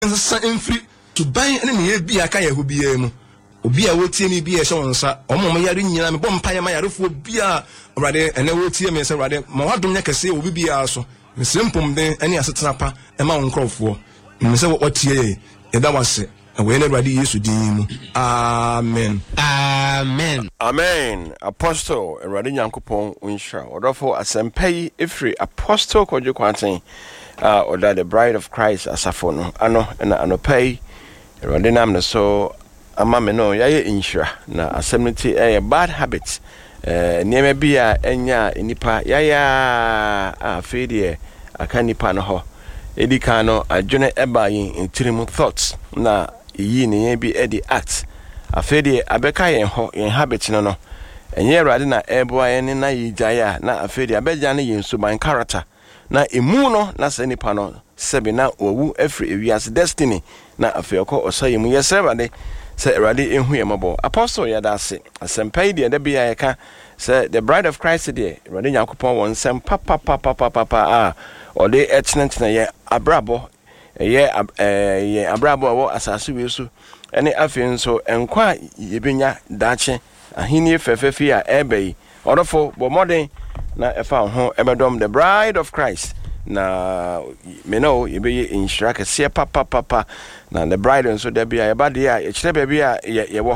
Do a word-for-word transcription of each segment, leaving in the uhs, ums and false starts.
nsa emfiri to ban ene ne bi aka ye ho biya mu obi a wotie mi bi e hye wonsa omo mo yare nyina me bom paye ma yarefo bi a awrade ene wotie me se awrade ma wadom nya kase obi bi a so nsempom den ene asetena pa e ma wonkrofo me se wotie e da wase we ne awrade Yesu din mu amen amen amen. Apostle awrade Nyankopon unhira odofo asempai efri Apostle Kojo Kwanten uh or the Bride of Christ asafo no ano na anopai awrade nam ne so ama me no yaye inhira na assemnity eh bad habits eh niema bia enya enipa yaya afi de aka nipa no ho edika no adwene eba yin intirimu thoughts na yi ne bi edi act afi de abeka yen ho yen habit no no enye awrade na ebo ayen na yijaya na afi de abeja ne yin suban character na emu no na se nipa no sebe na owu afri ewiase destiny na afi okọ osayemu yesrabade se erade ehu yemabo apostle yadase asempai de bia yeka se the Bride of Christ de erade Nyankopon won sem papa papa papa ah ode excellent na ye abrabo ye ye abrabo wo asase wi so ene afi nso enkwa yebenya dache ahini fefefi a ebei odofo bo modern na efa ho ebedom the Bride of Christ na me know yebeye inshira kase papa papa na the bride nso da bia yeba de a ekire ba bia ye wo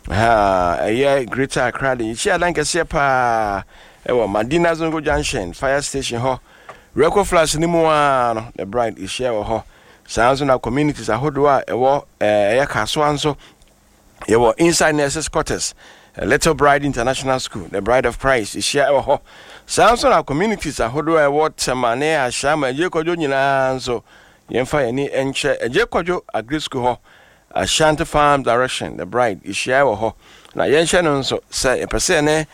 ha ye Greater Accra de chi adan kase pa e wo Madina Zongo Junction fire station ho Reco Flash ni mu a no the bride is share ho sanzo na communities ahodo a e wo eh ye kaso anso ye wo inside nurses quarters Little Bride International School the Bride of Christ is share ho sanso na communities ahodo e wo temane a shama je kojo nyina nso yemfa yani enche eje kojo agri school ho Ashanti Farm direction the bride is share ho na yenche no nso say epese ne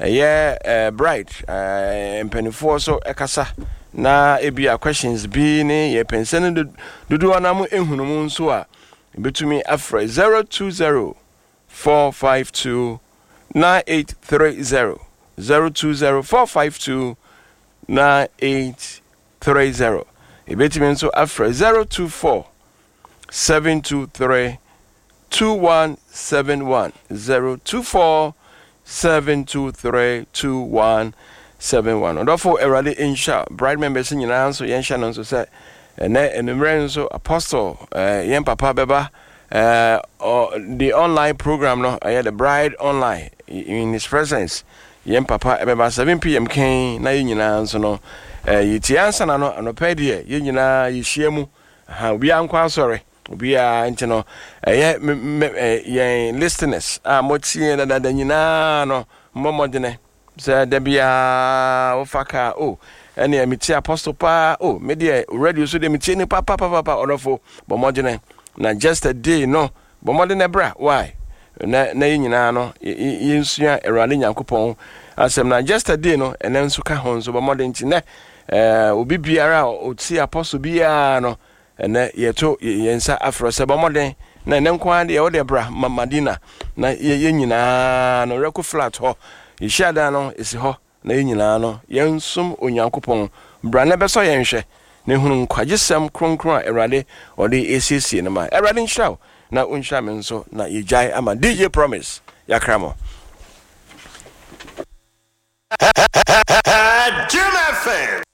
ye bride empenifo so ekasa na ebia questions bi ne ye pense ne dudu anamu ehunum nso a betumi afre zero two zero four five two nine eight three zero zero two zero four five two nine eight three zero Ibetimen so afre zero two four seven two three two one seven one zero two four seven two three two one seven one. And therefore, erade insha bride members in your so yensha no so say ene enumere so apostle eh yen papa beba eh the online program no eh the bride online in his presence yen papa beba seven p m kan na nyina so no eh yiti ansa na no anopedi ye nyina yihyiemu ha obi ankwa sorry obi a nti no eh ye listeners ah motie da da nyina no momodene se da bia ofaka oh ene emiti apostle pa oh media radio so de mitie ni papa papa papa odofo bomodene na just a day no bomodene bra why na na nyina no yensua erade Nyankopon asem na just a day no ene nso ka ho nso bomodene nti ne eh obi biara oti apostle bia no ene yeto yensa afro se bomodene na ne nkwa de o de bra Madina na ye nyina no Reco flat ho yishada no esi ho na ye nyina no yensum Onyankopon bra na beso yenhwe ne hunu nkwagesem kronkron erade ode esiesie ne ma erade nhyraw na onhya me nso na yejai ama D J Promise yakramo Jim F M